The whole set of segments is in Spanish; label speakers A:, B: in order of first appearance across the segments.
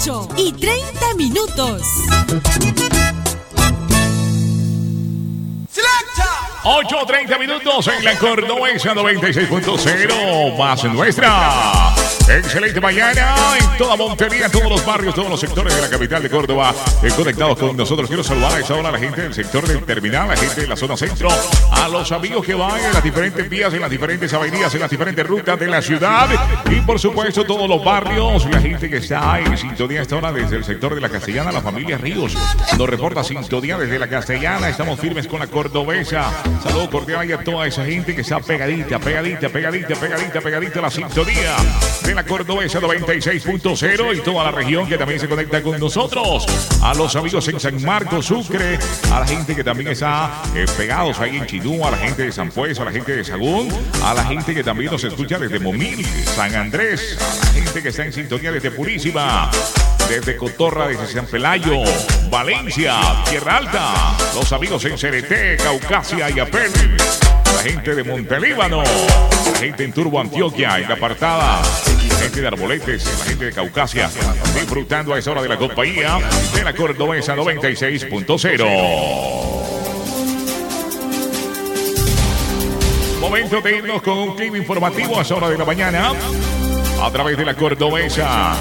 A: 8:30.
B: 8:30 en la Cordobesa 96.0, más nuestra. Excelente mañana en toda Montería, en todos los barrios, todos los sectores de la capital de Córdoba, conectados con nosotros. Quiero saludar a esta hora a la gente del sector del terminal, la gente de la zona centro, a los amigos que van en las diferentes vías, en las diferentes avenidas, en las diferentes rutas de la ciudad y por supuesto todos los barrios, la gente que está en sintonía a esta hora desde el sector de la Castellana, la familia Ríos nos reporta sintonía desde la Castellana. Estamos firmes con la Cordobesa. Saludo cordial a toda esa gente que está pegadita a la sintonía de la Cordobesa 96.0 y toda la región que también se conecta con nosotros. A los amigos en San Marcos, Sucre, a la gente que también está pegados ahí en Chinú, a la gente de San Pues, a la gente de Sagún, a la gente que también nos escucha desde Momil, San Andrés, a la gente que está en sintonía desde Purísima, desde Cotorra, desde San Pelayo, Valencia, Tierra Alta, los amigos en Cereté, Caucasia y Apel, la gente de Montelíbano, la gente en Turbo, Antioquia, en La Apartada, la gente de Arboletes, la gente de Caucasia, disfrutando a esa hora de la compañía de la Cordobesa 96.0. Momento de irnos con un clima informativo a esa hora de la mañana a través de la Cordobesa.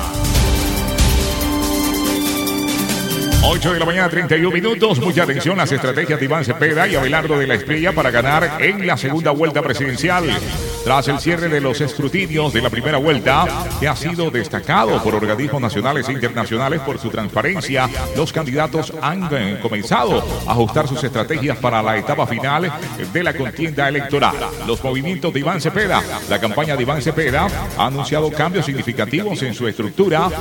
B: 8:31. Mucha atención, las estrategias de Iván Cepeda y Abelardo de la Espriella para ganar en la segunda vuelta presidencial. Tras el cierre de los escrutinios de la primera vuelta, que ha sido destacado por organismos nacionales e internacionales por su transparencia, los candidatos han comenzado a ajustar sus estrategias para la etapa final de la contienda electoral. Los movimientos de Iván Cepeda, la campaña de Iván Cepeda ha anunciado cambios significativos en su estructura.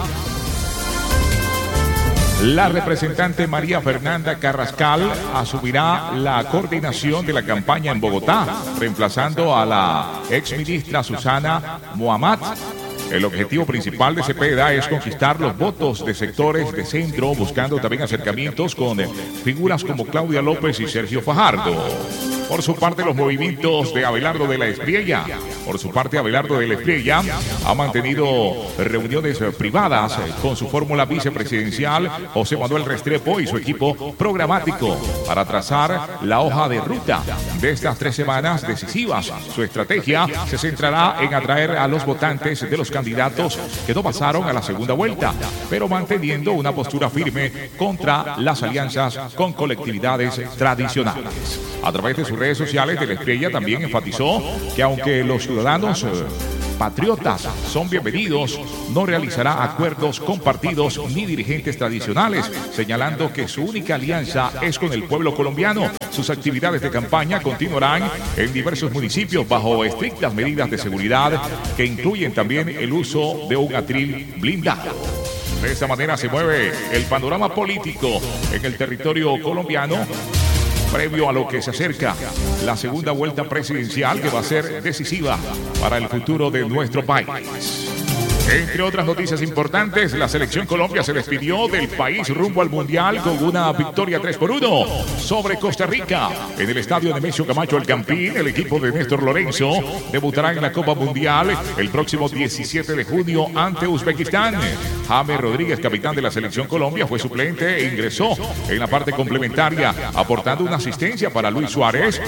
B: La representante María Fernanda Carrascal asumirá la coordinación de la campaña en Bogotá, reemplazando a la exministra Susana Muhammad. El objetivo principal de Cepeda es conquistar los votos de sectores de centro, buscando también acercamientos con figuras como Claudia López y Sergio Fajardo. Por su parte, los movimientos de Abelardo de la Espriella. Abelardo de la Espriella ha mantenido reuniones privadas con su fórmula vicepresidencial, José Manuel Restrepo, y su equipo programático para trazar la hoja de ruta de estas 3 semanas decisivas. Su estrategia se centrará en atraer a los votantes de los candidatos que no pasaron a la segunda vuelta, pero manteniendo una postura firme contra las alianzas con colectividades tradicionales. A través de sus redes sociales, de la Espriella también enfatizó que aunque los ciudadanos patriotas son bienvenidos, no realizará acuerdos con partidos ni dirigentes tradicionales, señalando que su única alianza es con el pueblo colombiano. Sus actividades de campaña continuarán en diversos municipios bajo estrictas medidas de seguridad que incluyen también el uso de un atril blindado. De esta manera se mueve el panorama político en el territorio colombiano, previo a lo que se acerca la segunda vuelta presidencial, que va a ser decisiva para el futuro de nuestro país. Entre otras noticias importantes, la selección Colombia se despidió del país rumbo al Mundial con una victoria 3-1 sobre Costa Rica. En el estadio Nemesio Camacho El Campín, el equipo de Néstor Lorenzo debutará en la Copa Mundial el próximo 17 de junio ante Uzbekistán. James Rodríguez, capitán de la selección Colombia, fue suplente e ingresó en la parte complementaria, aportando una asistencia para Luis Suárez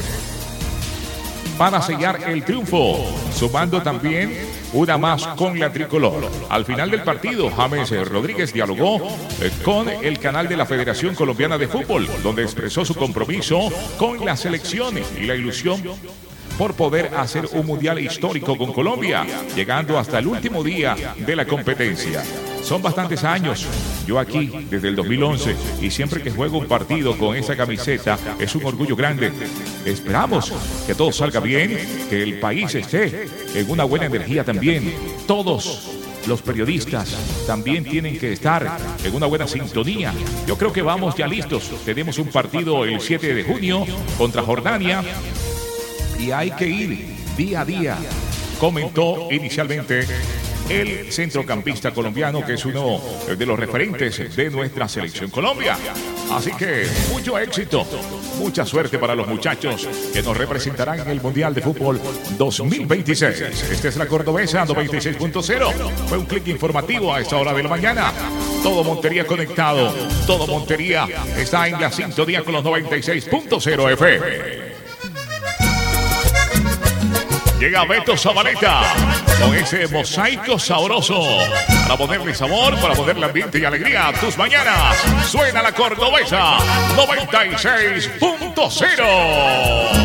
B: para sellar el triunfo, sumando también una más con la tricolor. Al final del partido, James Rodríguez dialogó con el canal de la Federación Colombiana de Fútbol, donde expresó su compromiso con la selección y la ilusión por poder hacer un mundial histórico con Colombia, llegando hasta el último día de la competencia. Son bastantes años, yo aquí desde el 2011, y siempre que juego un partido con esa camiseta es un orgullo grande. Esperamos que todo salga bien, que el país esté en una buena energía también. Todos los periodistas también tienen que estar en una buena sintonía. Yo creo que vamos ya listos. Tenemos un partido el 7 de junio contra Jordania y hay que ir día a día, comentó inicialmente el centrocampista colombiano que es uno de los referentes de nuestra selección Colombia. Así que mucho éxito, mucha suerte para los muchachos que nos representarán en el Mundial de Fútbol 2026. Esta es la Cordobesa 96.0. Fue un clic informativo a esta hora de la mañana. Todo Montería conectado, todo Montería está en la sintonía con los 96.0 FM. Llega Beto Zabaleta con ese mosaico sabroso para ponerle sabor, para ponerle ambiente y alegría a tus mañanas. Suena la Cordobesa 96.0.